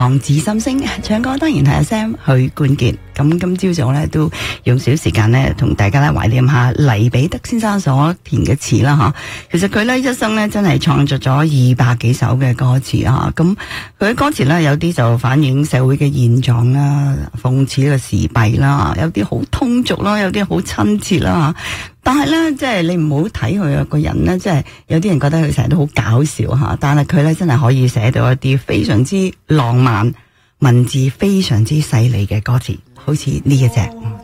望子心聲，唱歌當然係阿 Sam 許冠傑。咁今朝早咧都用少時間咧同大家咧懷念下黎彼得先生所填嘅詞啦吓。其實佢咧一生咧真係創作咗200幾首嘅歌詞啊。咁佢嘅歌詞咧有啲就反映社會嘅現狀啦，諷刺呢個時弊啦，有啲好通俗啦，有啲好親切啦。但係咧，即係你唔好睇佢啊個人咧，即係有啲人覺得佢成日都好搞笑吓，但係佢咧真係可以寫到一啲非常之浪漫、文字非常之細膩嘅歌詞，好似呢一隻。